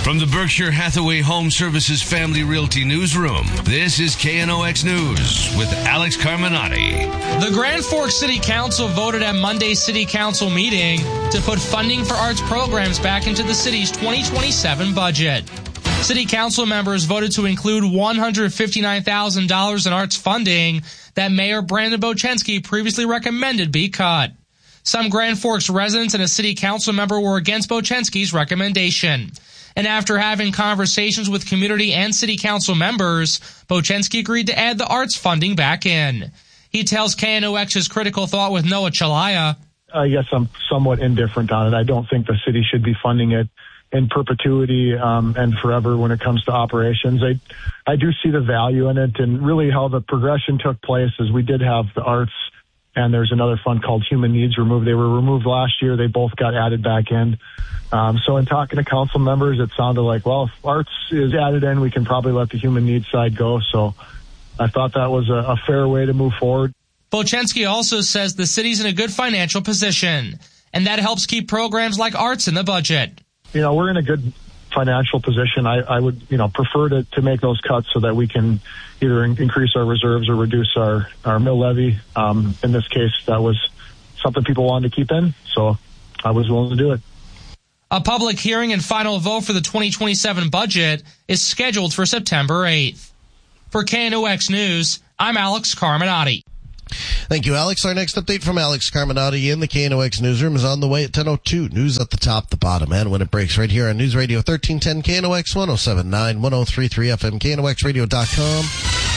From the Berkshire Hathaway Home Services Family Realty Newsroom, this is KNOX News with Alex Carminati. The Grand Forks City Council voted at Monday's City Council meeting to put funding for arts programs back into the city's 2027 budget. City Council members voted to include $159,000 in arts funding that Mayor Brandon Bochenski previously recommended be cut. Some Grand Forks residents and a City Council member were against Bochenski's recommendation. And after having conversations with community and City Council members, Bochenski agreed to add the arts funding back in. He tells KNOX's Critical Thought with Noah Chalaya. I guess I'm somewhat indifferent on it. I don't think the city should be funding it in perpetuity and forever when it comes to operations. I do see the value in it, and really how the progression took place is we did have the arts, and there's another fund called Human Needs removed. They were removed last year. They both got added back in. So in talking to council members, it sounded like, well, if arts is added in, we can probably let the human needs side go. So I thought that was a fair way to move forward. Bochenski also says the city's in a good financial position, and that helps keep programs like arts in the budget. We're in a good financial position. I would, prefer to make those cuts so that we can either increase our reserves or reduce our mill levy. In this case, that was something people wanted to keep in, so I was willing to do it. A public hearing and final vote for the 2027 budget is scheduled for September 8th. For KNOX News, I'm Alex Carminati. Thank you, Alex. Our next update from Alex Carminati in the KNOX newsroom is on the way at 10:02. News at the top, the bottom, and when it breaks right here on News Radio 1310 KNOX 107.9, 103.3 FM, KNOXradio.com.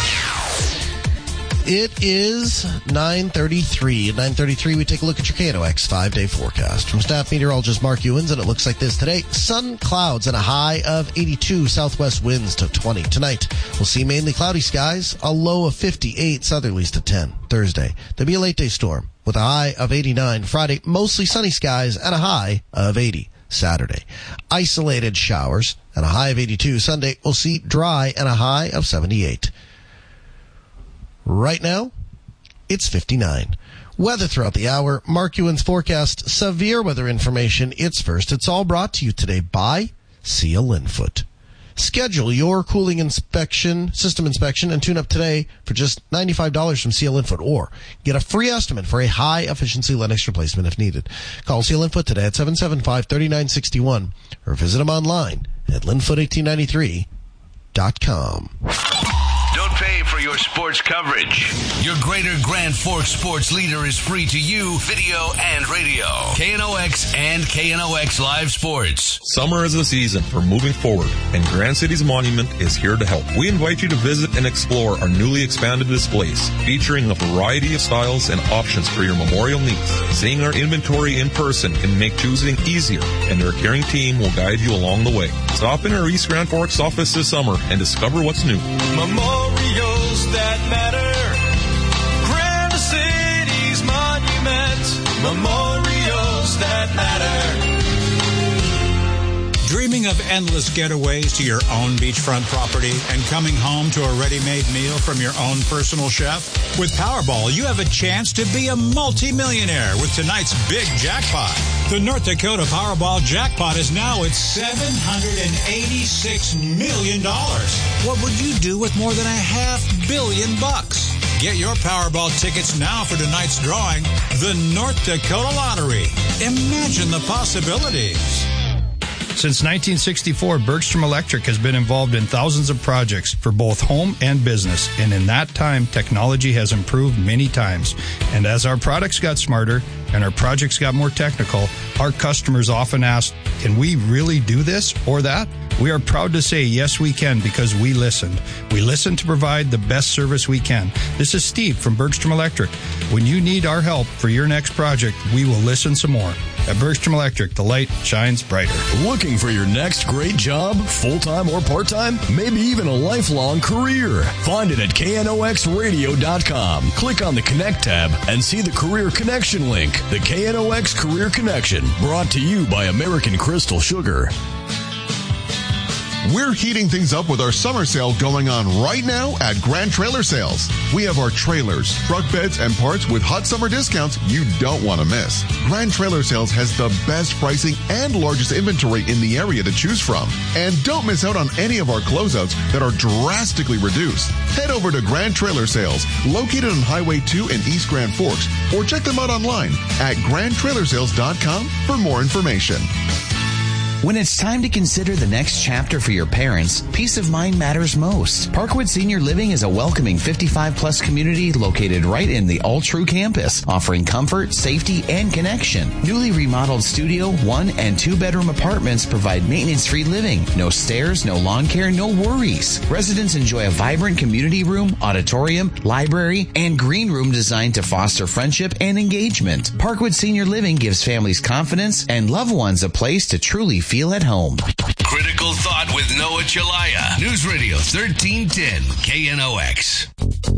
It is 9:33. At 9:33, we take a look at your KNOX 5-day forecast. From staff meteorologist Mark Ewins, and it looks like this today. Sun, clouds, and a high of 82. Southwest winds to 20. Tonight, we'll see mainly cloudy skies, a low of 58. Southerlies to 10. Thursday, there'll be a late-day storm with a high of 89. Friday, mostly sunny skies and a high of 80. Saturday, isolated showers and a high of 82. Sunday, we'll see dry and a high of 78. Right now, it's 59. Weather throughout the hour. Mark Ewan's forecast severe weather information. It's first. It's all brought to you today by Seal Linfoot. Schedule your cooling system inspection, and tune up today for just $95 from Seal Linfoot, or get a free estimate for a high-efficiency Lennox replacement if needed. Call Seal Linfoot today at 775-3961 or visit them online at linfoot1893.com. Don't pay for your sports coverage. Your Greater Grand Forks sports leader is free to you, video and radio. KNOX and KNOX Live Sports. Summer is the season for moving forward, and Grand Cities Monument is here to help. We invite you to visit and explore our newly expanded displays, featuring a variety of styles and options for your memorial needs. Seeing our inventory in person can make choosing easier, and our caring team will guide you along the way. Stop in our East Grand Forks office this summer and discover what's new. Memorials that matter. Grand Cities Monument. Memorials that matter. Dreaming of endless getaways to your own beachfront property and coming home to a ready-made meal from your own personal chef? With Powerball, you have a chance to be a multi-millionaire with tonight's big jackpot. The North Dakota Powerball jackpot is now at $786 million. What would you do with more than $500 million? Get your Powerball tickets now for tonight's drawing, the North Dakota Lottery. Imagine the possibilities. Since 1964, Bergstrom Electric has been involved in thousands of projects for both home and business. And in that time, technology has improved many times. And as our products got smarter and our projects got more technical, our customers often asked, can we really do this or that? We are proud to say, yes, we can, because we listened. We listened to provide the best service we can. This is Steve from Bergstrom Electric. When you need our help for your next project, we will listen some more. At Bergstrom Electric, the light shines brighter. Looking for your next great job, full-time or part-time? Maybe even a lifelong career? Find it at KNOXradio.com. Click on the Connect tab and see the Career Connection link. The KNOX Career Connection, brought to you by American Crystal Sugar. We're heating things up with our summer sale going on right now at Grand Trailer Sales. We have our trailers, truck beds, and parts with hot summer discounts you don't want to miss. Grand Trailer Sales has the best pricing and largest inventory in the area to choose from. And don't miss out on any of our closeouts that are drastically reduced. Head over to Grand Trailer Sales, located on Highway 2 in East Grand Forks, or check them out online at grandtrailersales.com for more information. When it's time to consider the next chapter for your parents, peace of mind matters most. Parkwood Senior Living is a welcoming 55-plus community located right in the All True campus, offering comfort, safety, and connection. Newly remodeled studio, 1- and 2-bedroom apartments provide maintenance-free living. No stairs, no lawn care, no worries. Residents enjoy a vibrant community room, auditorium, library, and green room designed to foster friendship and engagement. Parkwood Senior Living gives families confidence and loved ones a place to truly feel at home. Critical Thought with Noah Chelaya. News Radio 1310 KNOX.